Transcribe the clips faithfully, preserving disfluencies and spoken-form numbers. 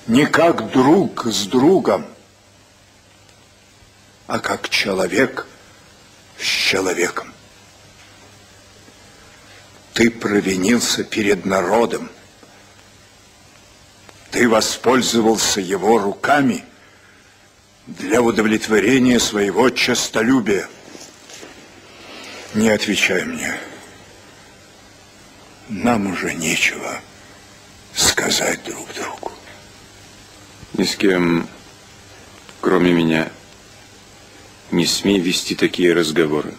не как друг с другом, а как человек с человеком. Ты провинился перед народом. Ты воспользовался его руками для удовлетворения своего честолюбия. Не отвечай мне. Нам уже нечего сказать друг другу. Ни с кем, кроме меня, не смей вести такие разговоры.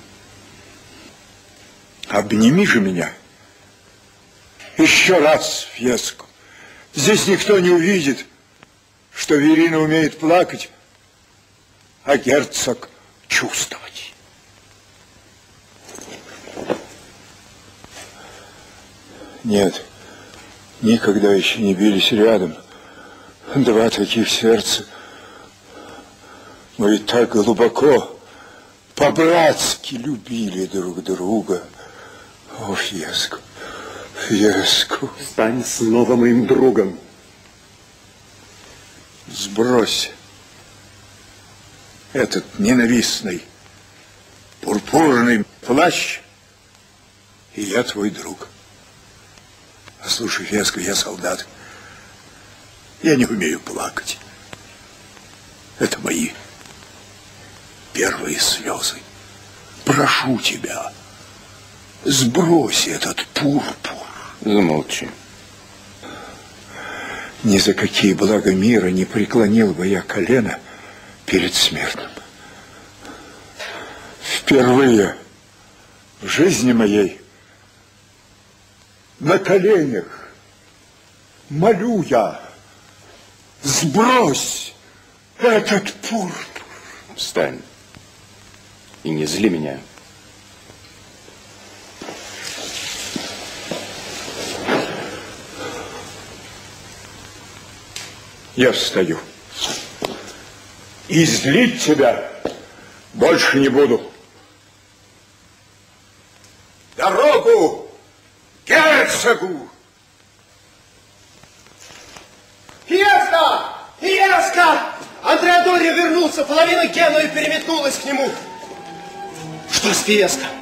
Обними же меня. Еще раз, Фьеско. Здесь никто не увидит, что Верина умеет плакать, а герцог чувствовать. Нет, никогда еще не бились рядом два таких сердца. Мы ведь так глубоко, по-братски любили друг друга. О, Фьеско, Фьеско. Стань снова моим другом. Сбрось этот ненавистный пурпурный плащ, и я твой друг. Слушай, Фьеско, я солдат. Я не умею плакать. Это мои первые слезы. Прошу тебя, сбрось этот пурпур. Замолчи. Ни за какие блага мира не преклонил бы я колено перед смертным. Впервые в жизни моей на коленях молю я, сбрось этот пурпур. Встань и не зли меня. Я встаю. И злить тебя больше не буду. Дорогу герцогу! Фьеско! Фьеско! Андреа Дория вернулся, половина Генуи переметнулась к нему. Что с Фьеско?